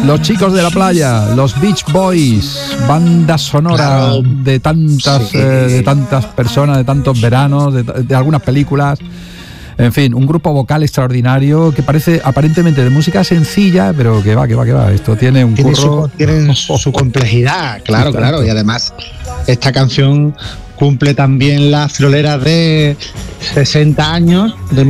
Los chicos de la playa, los Beach Boys, banda sonora de tantas personas, de tantos veranos, de algunas películas. En fin, un grupo vocal extraordinario que parece aparentemente de música sencilla, pero que va. Esto tiene un curro. Tiene su complejidad, claro. Y además, esta canción cumple también las friolera de 60 años, de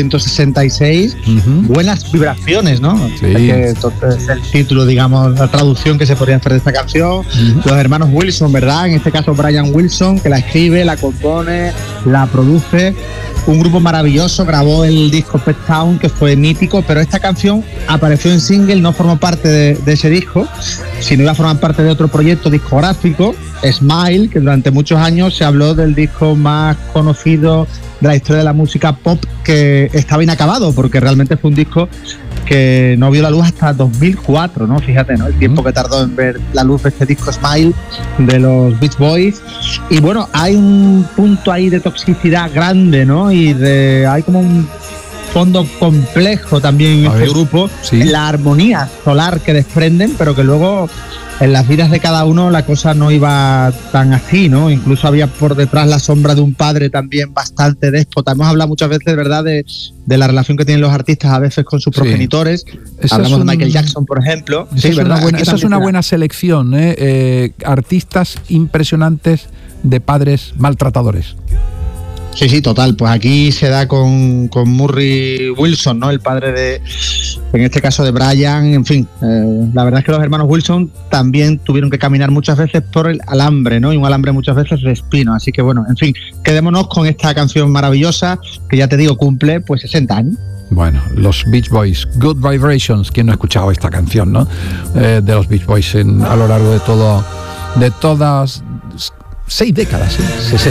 1966. Buenas vibraciones, ¿no? Sí. Entonces, el título, digamos, la traducción que se podría hacer de esta canción. Los hermanos Wilson, ¿verdad? En este caso, Brian Wilson, que la escribe, la compone, la produce. Un grupo maravilloso, grabó el disco Pet Town, que fue mítico, pero esta canción apareció en single, no formó parte de ese disco, sino iba a formar parte de otro proyecto discográfico, Smile, que durante muchos años se habló del disco más conocido de la historia de la música pop, que estaba inacabado, porque realmente fue un disco que no vio la luz hasta 2004, ¿no? Fíjate, ¿no? El tiempo que tardó en ver la luz de este disco Smile de los Beach Boys. Y bueno, hay un punto ahí de toxicidad grande, ¿no? Y hay como un fondo complejo también en este grupo, en la armonía solar que desprenden, pero que luego en las vidas de cada uno la cosa no iba tan así, ¿no? Incluso había por detrás la sombra de un padre también bastante déspota. Hemos hablado muchas veces, ¿verdad?, de la relación que tienen los artistas a veces con sus progenitores. Hablamos de Michael Jackson, por ejemplo. Esa es una buena selección, artistas impresionantes de padres maltratadores. Sí, total. Pues aquí se da con Murray Wilson, ¿no? El padre en este caso de Brian. En fin, la verdad es que los hermanos Wilson también tuvieron que caminar muchas veces por el alambre, ¿no? Y un alambre muchas veces de espino. Así que bueno, en fin, quedémonos con esta canción maravillosa que ya te digo cumple pues 60 años. Bueno, los Beach Boys, Good Vibrations. ¿Quién no ha escuchado esta canción, no? De los Beach Boys a lo largo de todas 6 décadas,